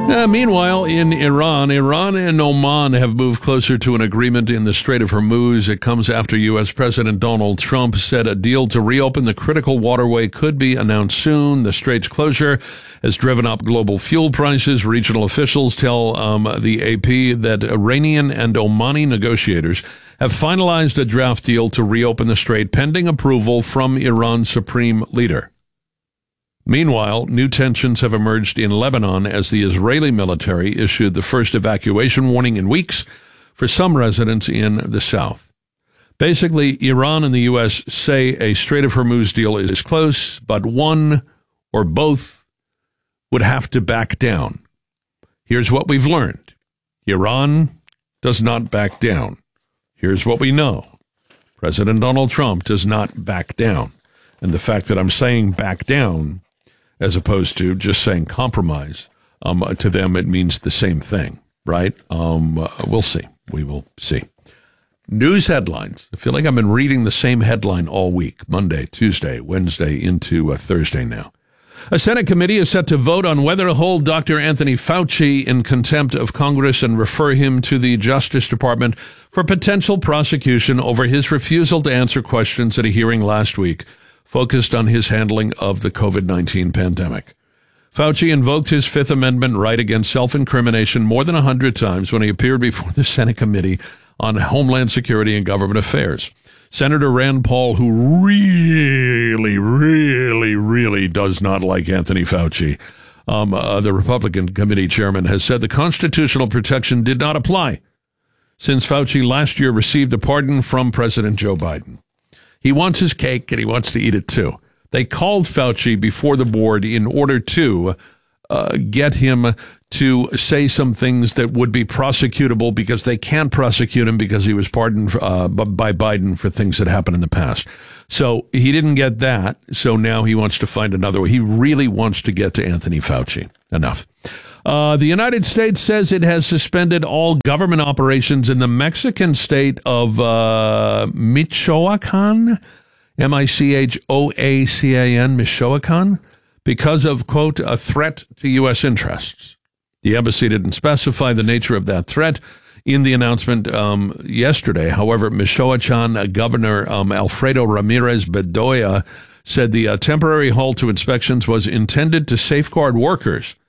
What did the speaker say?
Meanwhile, in Iran and Oman have moved closer to an agreement in the Strait of Hormuz. It comes after U.S. President Donald Trump said a deal to reopen the critical waterway could be announced soon. The strait's closure has driven up global fuel prices. Regional officials tell the AP that Iranian and Omani negotiators have finalized a draft deal to reopen the strait pending approval from Iran's supreme leader. Meanwhile, new tensions have emerged in Lebanon as the Israeli military issued the first evacuation warning in weeks for some residents in the south. Basically, Iran and the U.S. say a Strait of Hormuz deal is close, but one or both would have to back down. Here's what we've learned. Iran does not back down. Here's what we know. President Donald Trump does not back down. And the fact that I'm saying back down as opposed to just saying compromise, to them it means the same thing, right? We'll see. We will see. News headlines. I feel like I've been reading the same headline all week, Monday, Tuesday, Wednesday, into Thursday now. A Senate committee is set to vote on whether to hold Dr. Anthony Fauci in contempt of Congress and refer him to the Justice Department for potential prosecution over his refusal to answer questions at a hearing last week focused on his handling of the COVID-19 pandemic. Fauci invoked his Fifth Amendment right against self-incrimination more than 100 times when he appeared before the Senate Committee on Homeland Security and Government Affairs. Senator Rand Paul, who really does not like Anthony Fauci, the Republican committee chairman, has said the constitutional protection did not apply since Fauci last year received a pardon from President Joe Biden. He wants his cake and he wants to eat it too. They called Fauci before the board in order to get him to say some things that would be prosecutable because they can't prosecute him because he was pardoned by Biden for things that happened in the past. So he didn't get that. So now he wants to find another way. He really wants to get to Anthony Fauci. Enough. The United States says it has suspended all government operations in the Mexican state of Michoacan, Michoacan, Michoacan, because of, quote, a threat to U.S. interests. The embassy didn't specify the nature of that threat in the announcement yesterday. However, Michoacan Governor Alfredo Ramirez Bedoya said the temporary halt to inspections was intended to safeguard workers